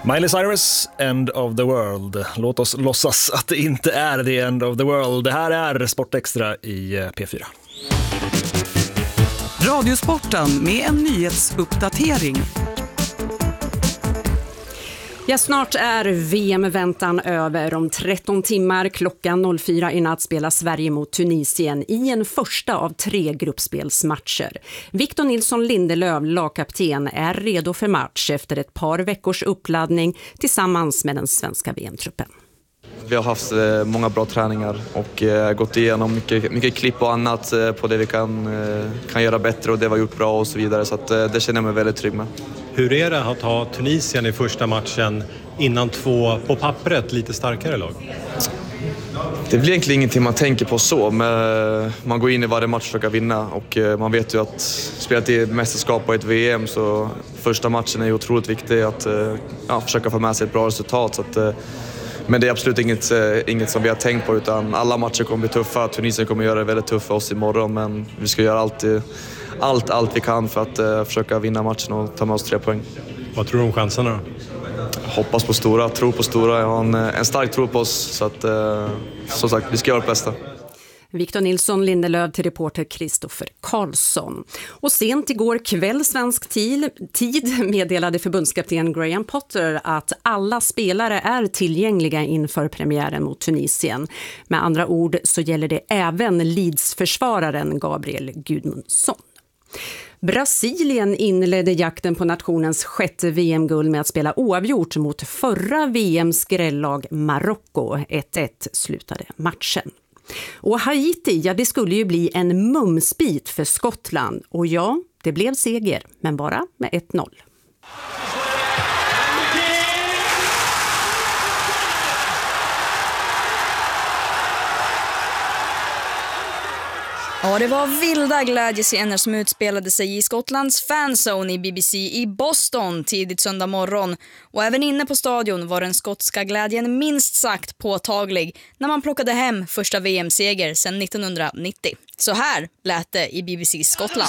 Miley Cyrus, End of the World. Låt oss låtsas att det inte är the end of the world. Det här är Sportextra i P4. Radiosporten med en nyhetsuppdatering. Ja, snart är VM-väntan över. Om 13 timmar klockan 04 i natt spelar Sverige mot Tunisien i en första av 3 gruppspelsmatcher. Victor Nilsson Lindelöf, lagkapten, är redo för match efter ett par veckors uppladdning tillsammans med den svenska VM-truppen. Vi har haft många bra träningar och gått igenom mycket klipp och annat på det vi kan göra bättre och det var gjort bra och så vidare. Så att, det känner jag mig väldigt trygg med. Hur är det att ha Tunisien i första matchen innan 2 på pappret lite starkare lag? Det blir egentligen ingenting man tänker på så, men man går in i varje match och försöker vinna och man vet ju att spelat i ett mästerskap och ett VM så första matchen är otroligt viktig att försöka få med sig ett bra resultat. Så att, men det är absolut inget som vi har tänkt på, utan alla matcher kommer bli tuffa. Tunisien kommer göra det väldigt tufft för oss imorgon, men vi ska göra allt vi kan för att försöka vinna matchen och ta med oss 3 poäng. Vad tror du om chanserna då? Hoppas på stora, tro på stora. Jag har en stark tro på oss, så att som sagt, vi ska göra det bästa. Victor Nilsson Lindelöf till reporter Kristoffer Karlsson. Och sent igår kväll svensk tid meddelade förbundskapten Graham Potter att alla spelare är tillgängliga inför premiären mot Tunisien. Med andra ord så gäller det även Leeds-försvararen Gabriel Gudmundsson. Brasilien inledde jakten på nationens 6:e VM-guld med att spela oavgjort mot förra VM-skrällag Marocko. 1-1 slutade matchen. Och Haiti, det skulle ju bli en mumsbit för Skottland. Och ja, det blev seger, men bara med 1-0. Ja, det var vilda glädjescener som utspelade sig i Skottlands fanzone i BBC i Boston tidigt söndag morgon. Och även inne på stadion var den skotska glädjen minst sagt påtaglig när man plockade hem första VM-seger sedan 1990. Så här lät det i BBC Skottland.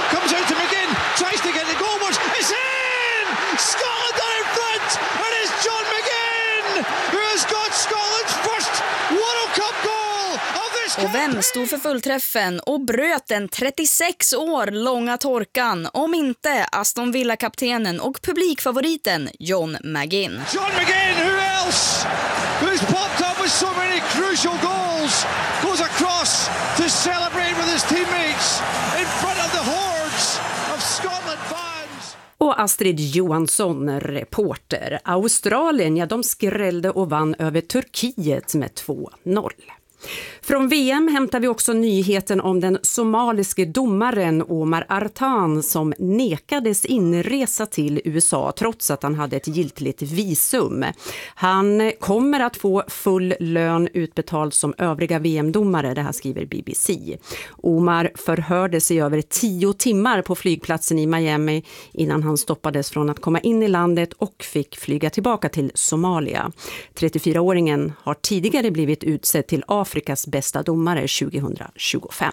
Och vem stod för fullträffen och bröt den 36 år långa torkan om inte Aston Villa-kaptenen och publikfavoriten John McGinn. John McGinn, who else? Who's popped up with so many crucial goals, goes across to celebrate with his teammates in front of the hordes of Scotland fans. Och Astrid Johansson, reporter. Australien, de skrällde och vann över Turkiet med 2-0. Från VM hämtar vi också nyheten om den somaliske domaren Omar Artan som nekades inresa till USA trots att han hade ett giltigt visum. Han kommer att få full lön utbetald som övriga VM-domare, det här skriver BBC. Omar förhördes i över 10 timmar på flygplatsen i Miami innan han stoppades från att komma in i landet och fick flyga tillbaka till Somalia. 34-åringen har tidigare blivit utsedd till Afrikas bästa domare 2025.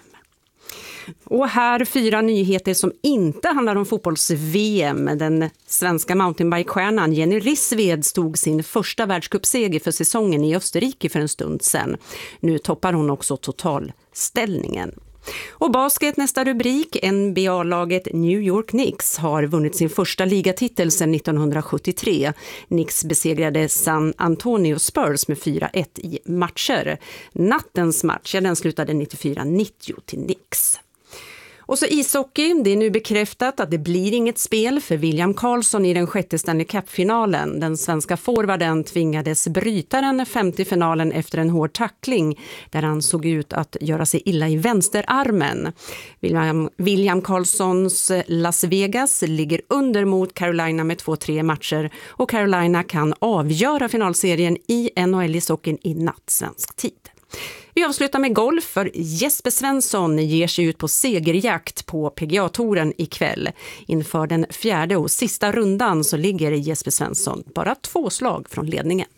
Och här 4 nyheter som inte handlar om fotbolls-VM. Den svenska mountainbike-stjärnan Jenny Rissved stod sin första världscupseger för säsongen i Österrike för en stund sedan. Nu toppar hon också totalställningen. Och basket, nästa rubrik. NBA-laget New York Knicks har vunnit sin första ligatitel sedan 1973. Knicks besegrade San Antonio Spurs med 4-1 i matcher. Nattens match, den slutade 94-90 till Knicks. Och så ishockey, det är nu bekräftat att det blir inget spel för William Karlsson i den 6:e Stanley Cup-finalen. Den svenska forwarden tvingades bryta den 5:e finalen efter en hård tackling där han såg ut att göra sig illa i vänsterarmen. William Karlssons Las Vegas ligger under mot Carolina med 2-3 matcher och Carolina kan avgöra finalserien i NHL-ishockeyn i natt svensk tid. Vi avslutar med golf för Jesper Svensson ger sig ut på segerjakt på PGA-touren ikväll. Inför den 4:e och sista rundan så ligger Jesper Svensson bara 2 slag från ledningen.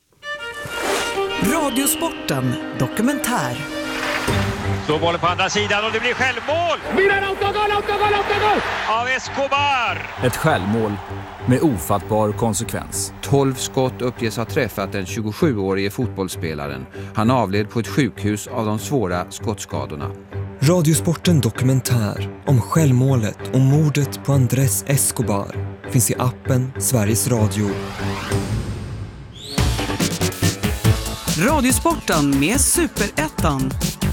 Radiosporten dokumentär. Så bollen på andra sidan och det blir självmål! Mira, autogol! av Escobar. Ett självmål med ofattbar konsekvens. 12 skott uppges ha träffat den 27-årige fotbollsspelaren. Han avled på ett sjukhus av de svåra skottskadorna. Radiosporten dokumentär om självmålet och mordet på Andrés Escobar finns i appen Sveriges Radio. Radiosporten med Superettan.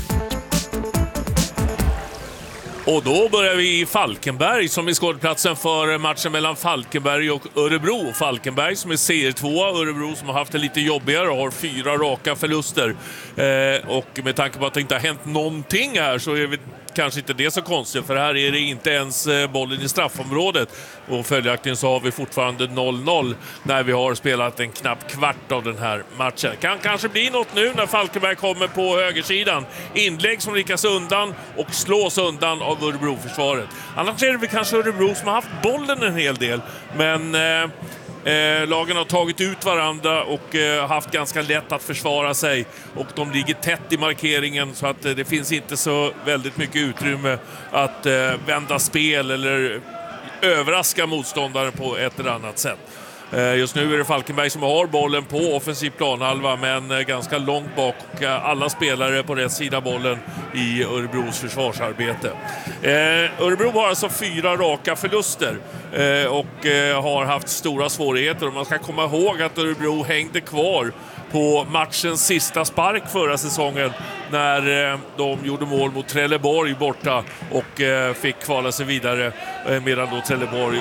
Och då börjar vi i Falkenberg som är skådeplatsen för matchen mellan Falkenberg och Örebro. Falkenberg som är CR2, Örebro som har haft det lite jobbigare och har 4 raka förluster. Och med tanke på att det inte har hänt någonting här så är vi kanske inte det så konstigt, för här är det inte ens bollen i straffområdet och följaktligen så har vi fortfarande 0-0 när vi har spelat en knapp kvart av den här matchen. Kan kanske bli något nu när Falkenberg kommer på högersidan. Inlägg som riktas undan och slås undan av Örebro-försvaret. Annars är det väl kanske Örebro som har haft bollen en hel del, men lagen har tagit ut varandra och haft ganska lätt att försvara sig och de ligger tätt i markeringen så att det finns inte så väldigt mycket utrymme att vända spel eller överraska motståndaren på ett eller annat sätt. Just nu är det Falkenberg som har bollen på offensiv planhalva men ganska långt bak och alla spelare på rätt sida bollen i Örebros försvarsarbete. Örebro har alltså 4 raka förluster och har haft stora svårigheter och man ska komma ihåg att Örebro hängde kvar på matchens sista spark förra säsongen när de gjorde mål mot Trelleborg borta och fick kvala sig vidare medan då Trelleborg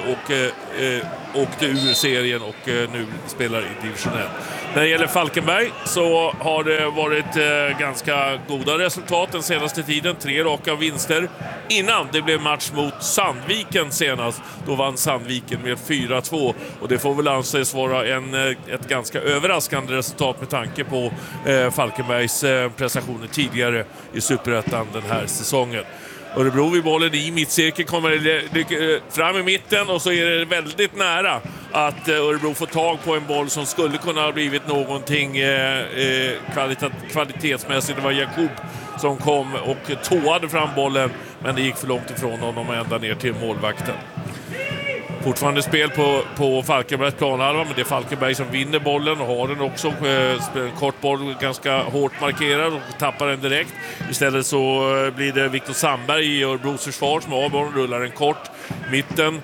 åkte ur serien och nu spelar i division 1. När det gäller Falkenberg så har det varit ganska goda resultat den senaste tiden. 3 raka vinster innan det blev match mot Sandviken senast. Då vann Sandviken med 4-2 och det får väl anses vara ett ganska överraskande resultat med tanke på Falkenbergs prestationer tidigare i Superettan den här säsongen. Örebro vid bollen i mittcirkeln kommer fram i mitten och så är det väldigt nära att Örebro får tag på en boll som skulle kunna ha blivit någonting kvalitetsmässigt. Det var Jakub som kom och tåade fram bollen men det gick för långt ifrån honom och ända ner till målvakten. Fortfarande spel på Falkenbergs planhalva, men det är Falkenberg som vinner bollen och har den också. En kort boll, ganska hårt markerad och tappar den direkt. Istället så blir det Viktor Sandberg i Örebros försvar som har bollen, rullar en kort mitten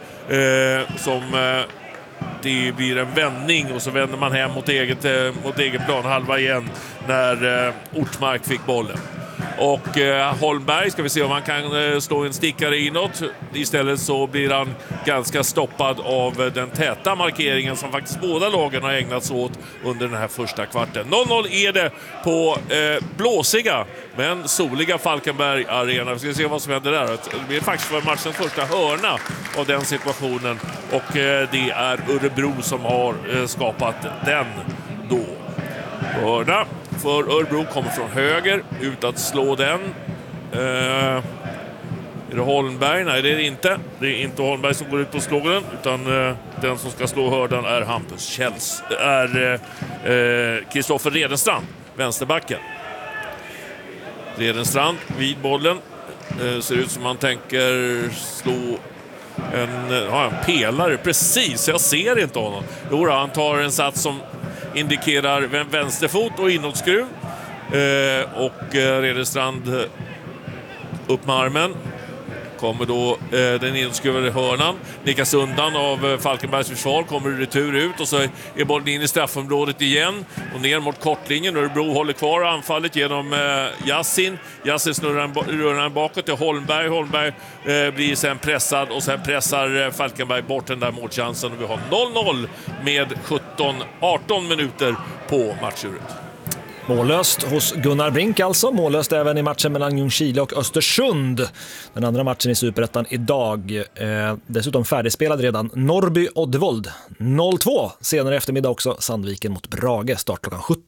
det blir en vändning och så vänder man hem mot egen planhalva igen när Ortmark fick bollen. Och Holmberg ska vi se om han kan slå en stickare inåt. Istället så blir han ganska stoppad av den täta markeringen som faktiskt båda lagen har ägnat sig åt under den här första kvarten. 0-0 är det på blåsiga men soliga Falkenberg Arena. Vi ska se vad som händer där. Det blir faktiskt för matchens första hörna av den situationen och det är Örebro som har skapat den då. Hörna för Örebro kommer från höger ut att slå den. Är det Holmberg? Nej, det är det inte. Det är inte Holmberg som går ut och slår den utan den som ska slå hördan är Hampus Kjells. Det är Kristoffer Redenstrand, vänsterbacken. Redenstrand vid bollen. Ser ut som man tänker slå en pelare. Precis, jag ser inte honom. Jo, han tar en sats som indikerar vänsterfot och inåtskruv och Redenstrand upp med armen. Kommer då den inskruvade hörnan. Nickas undan av Falkenbergs försvar. Kommer retur ut och så är bollen in i straffområdet igen. Och ner mot kortlinjen. Örebro håller kvar anfallet genom Yassin. Yassin rullar den bakåt till Holmberg. Holmberg blir sen pressad och sen pressar Falkenberg bort den där målchansen. Och vi har 0-0 med 17-18 minuter på matchuret. Mållöst hos Gunnar Brink alltså. Mållöst även i matchen mellan Ljungskile och Östersund. Den andra matchen i Superettan idag. Dessutom färdigspelad redan. Norrby Oddevold 0-2. Senare eftermiddag också Sandviken mot Brage. Start klockan 17.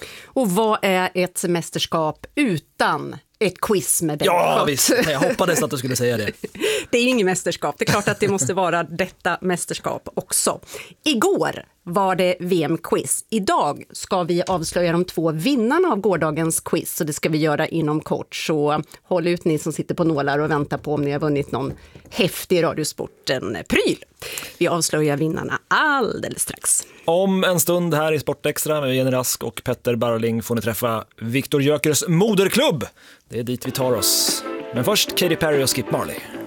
Och vad är ett mästerskap utan ett quiz med Bengt? Ja, visst. Jag hoppades att du skulle säga det. Det är inget mästerskap. Det är klart att det måste vara detta mästerskap också. Igår var det VM-quiz. Idag ska vi avslöja de 2 vinnarna av gårdagens quiz. Så det ska vi göra inom kort. Så håll ut ni som sitter på nålar och väntar på om ni har vunnit någon häftig Radiosporten-pryl. Vi avslöjar vinnarna alldeles strax. Om en stund här i Sportextra med Jenny Rask och Petter Barling får ni träffa Viktor Jökers moderklubb. Det är dit vi tar oss. Men först Katy Perry och Skip Marley.